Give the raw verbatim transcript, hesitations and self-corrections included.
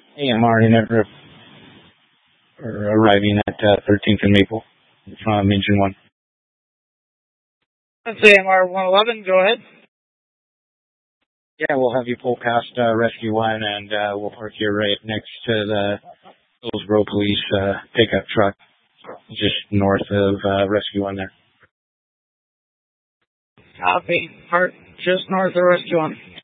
A M R in it, or arriving at uh, thirteenth and Maple from engine one. That's A M R one eleven, go ahead. Yeah, we'll have you pull past uh, Rescue one, and uh, we'll park you right next to the Hillsborough Police uh, pickup truck, just north of uh, Rescue one there. Copy. Park just north of Rescue one.